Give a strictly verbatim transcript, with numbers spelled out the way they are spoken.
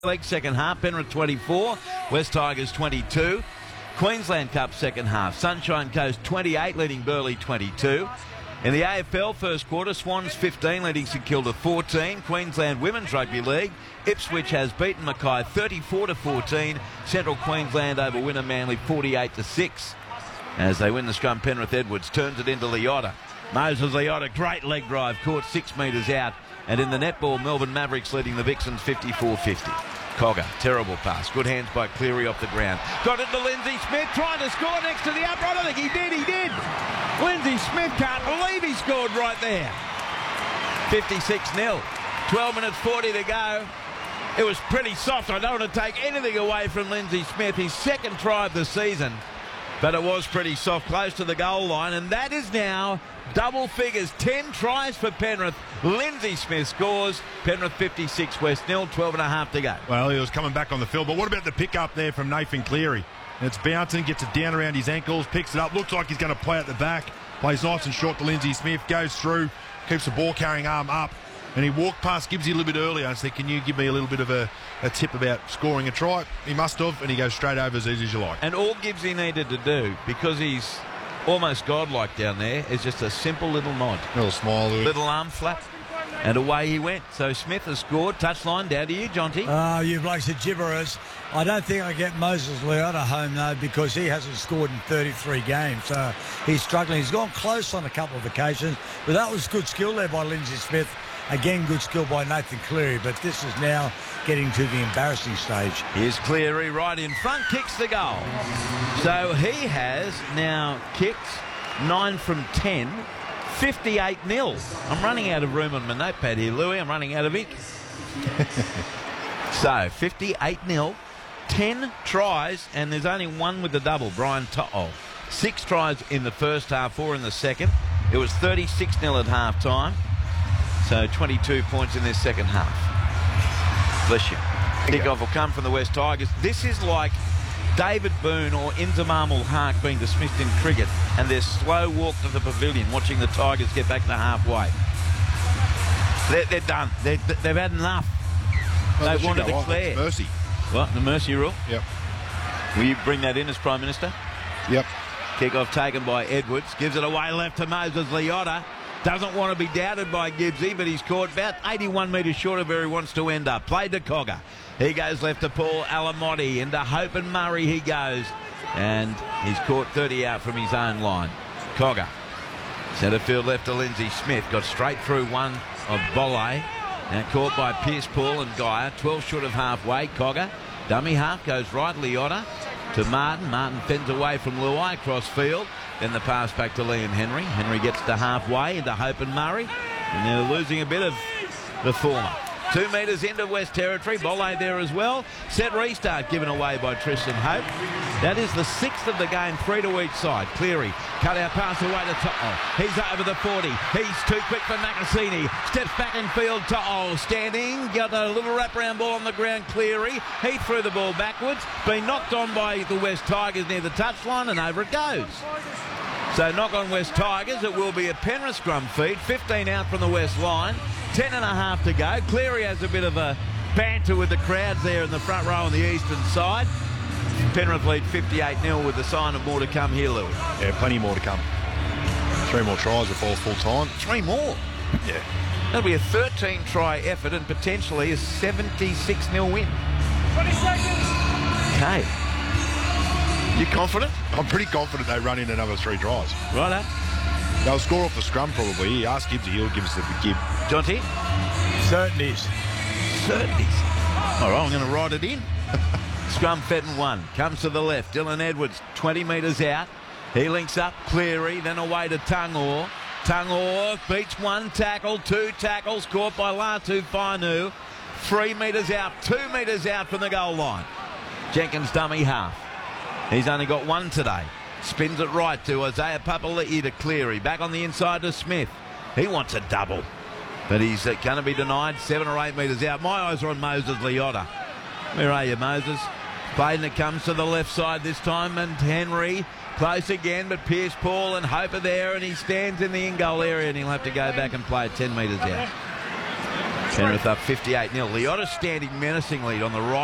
League second half, Penrith twenty-four, West Tigers twenty-two. Queensland Cup second half, Sunshine Coast twenty-eight, leading Burleigh twenty-two. In the A F L first quarter, Swans fifteen, leading St Kilda fourteen. Queensland Women's Rugby League, Ipswich has beaten Mackay thirty-four to fourteen. Central Queensland over Winner Manly forty-eight to six. As they win the scrum, Penrith Edwards turns it into Leota. Moses Leota, great leg drive, caught six metres out. And in the netball, Melbourne Mavericks leading the Vixens fifty-four fifty. Cogger, terrible pass. Good hands by Cleary off the ground. Got it to Lindsay Smith, trying to score next to the upright. I think he did, he did. Lindsay Smith can't believe he scored right there. fifty-six nil. twelve minutes forty to go. It was pretty soft. I don't want to take anything away from Lindsay Smith. His second try of the season. But it was pretty soft, close to the goal line. And that is now double figures. ten tries for Penrith. Lindsay Smith scores. Penrith fifty-six, West nil, twelve and a half to go. Well, he was coming back on the field. But what about the pick up there from Nathan Cleary? And it's bouncing, gets it down around his ankles, picks it up. Looks like he's going to play at the back. Plays nice and short to Lindsay Smith. Goes through, keeps the ball carrying arm up. And he walked past Gibbsy a little bit earlier and said, can you give me a little bit of a, a tip about scoring a try? He must have, and he goes straight over as easy as you like. And all Gibbsy needed to do, because he's almost godlike down there, is just a simple little nod. A little smile. Little arm flap. And away he went. So Smith has scored. Touchline down to you, Jonty. Oh, you blokes are gibberers. I don't think I get Moses Leota home, though, because he hasn't scored in thirty-three games. So he's struggling. He's gone close on a couple of occasions. But that was good skill there by Lindsay Smith. Again, good skill by Nathan Cleary. But this is now getting to the embarrassing stage. Here's Cleary right in front. Kicks the goal. So he has now kicked nine from ten. fifty-eight nil. I'm running out of room on my notepad here, Louis. I'm running out of ink. So, fifty-eight nil, ten tries, and there's only one with the double, Brian To'o. Six tries in the first half, four in the second. It was thirty-six nil at half-time. So, twenty-two points in this second half. Bless you. Kickoff will come from the West Tigers. This is like David Boone or Inzamam Haque being dismissed in cricket and their slow walk to the pavilion, watching the Tigers get back to halfway. They're, they're done. They're, they've had enough. Well, they want to declare. Mercy. What? The Mercy rule? Yep. Will you bring that in as Prime Minister? Yep. Kickoff taken by Edwards. Gives it away left to Moses Leota. Doesn't want to be doubted by Gibbsy, but he's caught about eighty-one metres short of where he wants to end up. Played to Cogger. He goes left to Paul Alamotti. Into Hope and Murray he goes. And he's caught thirty out from his own line. Cogger. Centre field left to Lindsay Smith. Got straight through one of Bolle. Now caught by Pierce, Paul and Geyer. twelve short of halfway. Cogger. Dummy half goes right. Leota to Martin. Martin fends away from Luai across field. Then the pass back to Liam Henry. Henry gets to halfway into Hope and Murray. And they're losing a bit of the former. Two metres into West Territory. Bolle there as well. Set restart given away by Tristan Hope. That is the sixth of the game, three to each side. Cleary, cut out pass away to To'o. He's over the forty. He's too quick for Makasini. Steps back in field. To'o standing. Got a little wraparound ball on the ground. Cleary. He threw the ball backwards. Been knocked on by the West Tigers near the touchline, and over it goes. So knock on West Tigers. It will be a Penrith scrum feed. fifteen out from the West line. ten and a half to go. Cleary has a bit of a banter with the crowds there in the front row on the eastern side. Penrith lead fifty-eight nil with the sign of more to come here, Louis. Yeah, plenty more to come. Three more tries before full time. Three more? Yeah. That'll be a thirteen try effort and potentially a seventy-six nil win. twenty seconds. Okay. You confident? I'm pretty confident they run in another three tries. Righto. They'll score off the scrum probably. He asked Gibbsy, he'll give us the Gib. Jonty? Certainties. Certainties. All right, I'm going to write it in. Scrum Fenton one. Comes to the left. Dylan Edwards, twenty metres out. He links up Cleary, then away to Tungor. Tungor beats one tackle, two tackles, caught by Latu Fainu. Three metres out, two metres out from the goal line. Jenkins dummy half. He's only got one today. Spins it right to Isaiah Papali'i to Cleary. Back on the inside to Smith. He wants a double. But he's uh, going to be denied. Seven or eight metres out. My eyes are on Moses Leota. Where are you, Moses? Played and it comes to the left side this time. And Henry close again. But Pierce, Paul and Hope are there. And he stands in the in-goal area. And he'll have to go back and play it ten metres out. Penrith up fifty-eight nil. Liotta standing menacingly on the right.